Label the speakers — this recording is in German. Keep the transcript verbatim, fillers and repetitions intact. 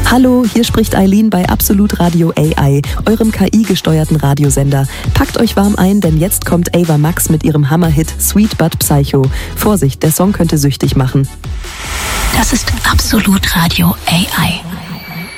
Speaker 1: Hallo, hier spricht Eileen bei Absolut Radio A I, eurem K I-gesteuerten Radiosender. Packt euch warm ein, denn jetzt kommt Ava Max mit ihrem Hammerhit Sweet But Psycho. Vorsicht, der Song könnte süchtig machen.
Speaker 2: Das ist Absolut Radio A I.